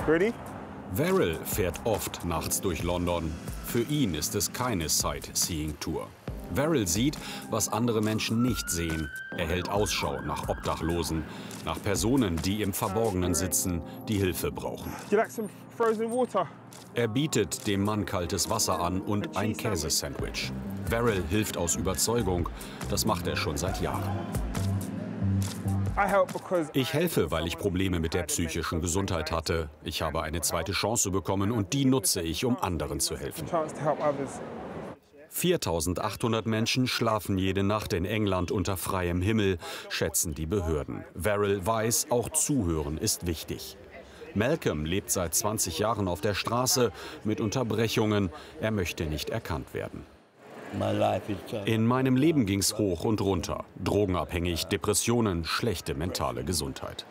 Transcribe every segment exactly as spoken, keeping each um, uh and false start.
Ready? Verrill fährt oft nachts durch London. Für ihn ist es keine Sightseeing-Tour. Verrill sieht, was andere Menschen nicht sehen. Er hält Ausschau nach Obdachlosen, nach Personen, die im Verborgenen sitzen, die Hilfe brauchen. Do you like some frozen water? Er bietet dem Mann kaltes Wasser an und ein Käsesandwich. Verrill hilft aus Überzeugung. Das macht er schon seit Jahren. Ich helfe, weil ich Probleme mit der psychischen Gesundheit hatte. Ich habe eine zweite Chance bekommen und die nutze ich, um anderen zu helfen. viertausendachthundert Menschen schlafen jede Nacht in England unter freiem Himmel, schätzen die Behörden. Verrill weiß, auch Zuhören ist wichtig. Malcolm lebt seit zwanzig Jahren auf der Straße mit Unterbrechungen. Er möchte nicht erkannt werden. In meinem Leben ging's hoch und runter. Drogenabhängig, Depressionen, schlechte mentale Gesundheit.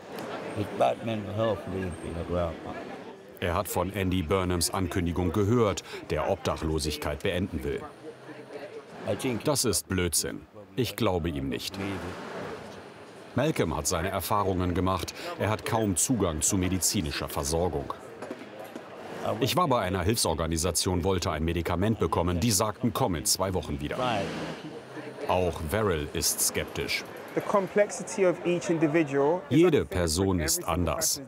Er hat von Andy Burnhams Ankündigung gehört, der Obdachlosigkeit beenden will. Das ist Blödsinn. Ich glaube ihm nicht. Malcolm hat seine Erfahrungen gemacht. Er hat kaum Zugang zu medizinischer Versorgung. Ich war bei einer Hilfsorganisation, wollte ein Medikament bekommen. Die sagten, komm in zwei Wochen wieder. Auch Verrill ist skeptisch. Jede Person ist anders.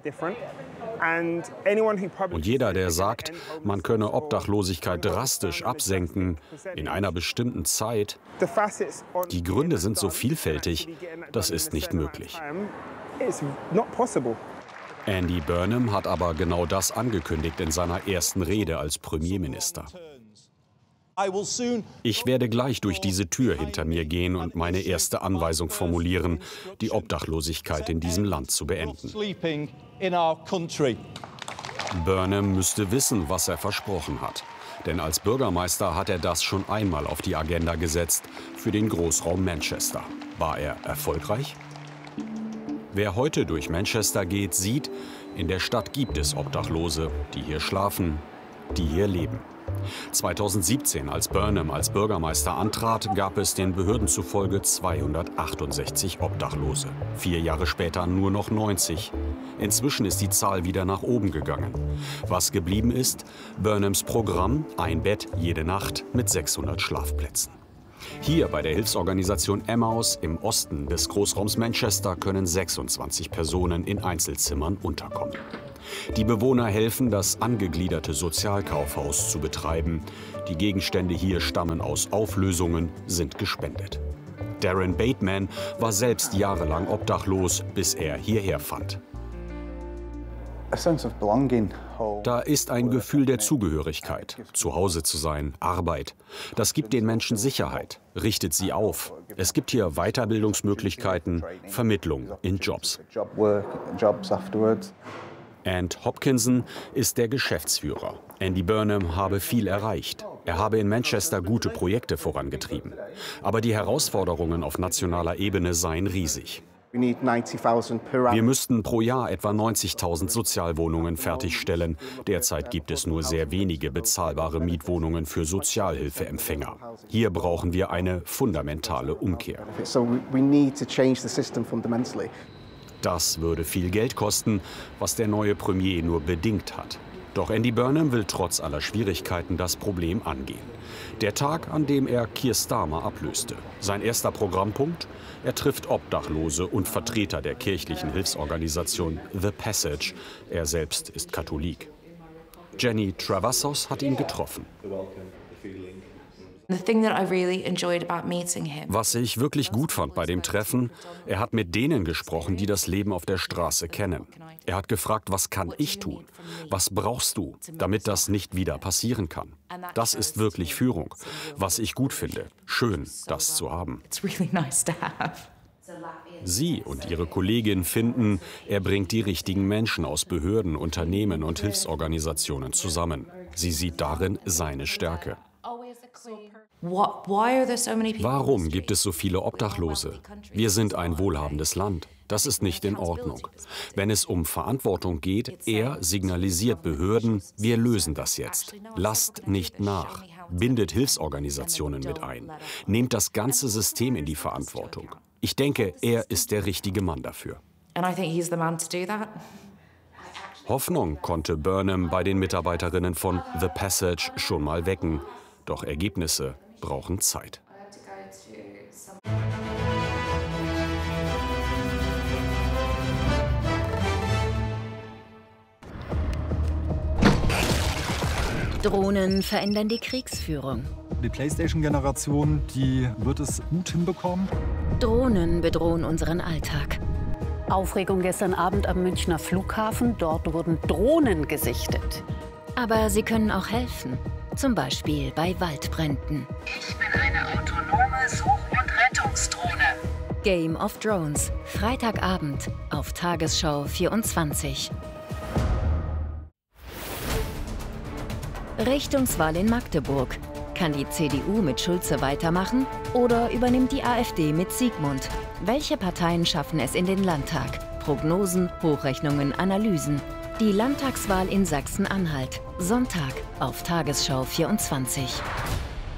Und jeder, der sagt, man könne Obdachlosigkeit drastisch absenken in einer bestimmten Zeit, die Gründe sind so vielfältig, das ist nicht möglich. Andy Burnham hat aber genau das angekündigt in seiner ersten Rede als Premierminister. Ich werde gleich durch diese Tür hinter mir gehen und meine erste Anweisung formulieren, die Obdachlosigkeit in diesem Land zu beenden. Burnham müsste wissen, was er versprochen hat. Denn als Bürgermeister hat er das schon einmal auf die Agenda gesetzt für den Großraum Manchester. War er erfolgreich? Wer heute durch Manchester geht, sieht, in der Stadt gibt es Obdachlose, die hier schlafen, die hier leben. zweitausendsiebzehn, als Burnham als Bürgermeister antrat, gab es den Behörden zufolge zweihundertachtundsechzig Obdachlose. Vier Jahre später nur noch neunzig. Inzwischen ist die Zahl wieder nach oben gegangen. Was geblieben ist, Burnhams Programm Ein Bett jede Nacht mit sechshundert Schlafplätzen. Hier bei der Hilfsorganisation Emmaus im Osten des Großraums Manchester können sechsundzwanzig Personen in Einzelzimmern unterkommen. Die Bewohner helfen, das angegliederte Sozialkaufhaus zu betreiben. Die Gegenstände hier stammen aus Auflösungen, sind gespendet. Darren Bateman war selbst jahrelang obdachlos, bis er hierher fand. Da ist ein Gefühl der Zugehörigkeit, zu Hause zu sein, Arbeit. Das gibt den Menschen Sicherheit, richtet sie auf. Es gibt hier Weiterbildungsmöglichkeiten, Vermittlung in Jobs. And Hopkinson ist der Geschäftsführer. Andy Burnham habe viel erreicht. Er habe in Manchester gute Projekte vorangetrieben. Aber die Herausforderungen auf nationaler Ebene seien riesig. Wir müssten pro Jahr etwa neunzigtausend Sozialwohnungen fertigstellen. Derzeit gibt es nur sehr wenige bezahlbare Mietwohnungen für Sozialhilfeempfänger. Hier brauchen wir eine fundamentale Umkehr. Das würde viel Geld kosten, was der neue Premier nur bedingt hat. Doch Andy Burnham will trotz aller Schwierigkeiten das Problem angehen. Der Tag, an dem er Keir Starmer ablöste. Sein erster Programmpunkt? Er trifft Obdachlose und Vertreter der kirchlichen Hilfsorganisation The Passage. Er selbst ist Katholik. Jenny Travassos hat ihn getroffen. Was ich wirklich gut fand bei dem Treffen, er hat mit denen gesprochen, die das Leben auf der Straße kennen. Er hat gefragt, was kann ich tun? Was brauchst du, damit das nicht wieder passieren kann? Das ist wirklich Führung, was ich gut finde. Schön, das zu haben. Sie und ihre Kollegin finden, er bringt die richtigen Menschen aus Behörden, Unternehmen und Hilfsorganisationen zusammen. Sie sieht darin seine Stärke. Warum gibt es so viele Obdachlose? Wir sind ein wohlhabendes Land. Das ist nicht in Ordnung. Wenn es um Verantwortung geht, er signalisiert Behörden, wir lösen das jetzt. Lasst nicht nach. Bindet Hilfsorganisationen mit ein. Nehmt das ganze System in die Verantwortung. Ich denke, er ist der richtige Mann dafür. Hoffnung konnte Burnham bei den Mitarbeiterinnen von The Passage schon mal wecken. Doch Ergebnisse brauchen Zeit. Drohnen verändern die Kriegsführung. Die PlayStation-Generation, die wird es gut hinbekommen. Drohnen bedrohen unseren Alltag. Aufregung gestern Abend am Münchner Flughafen. Dort wurden Drohnen gesichtet. Aber sie können auch helfen. Zum Beispiel bei Waldbränden. Ich bin eine autonome Such- und Rettungsdrohne. Game of Drones. Freitagabend auf Tagesschau vierundzwanzig. Richtungswahl in Magdeburg. Kann die C D U mit Schulze weitermachen oder übernimmt die AfD mit Siegmund? Welche Parteien schaffen es in den Landtag? Prognosen, Hochrechnungen, Analysen. Die Landtagswahl in Sachsen-Anhalt. Sonntag auf Tagesschau vierundzwanzig.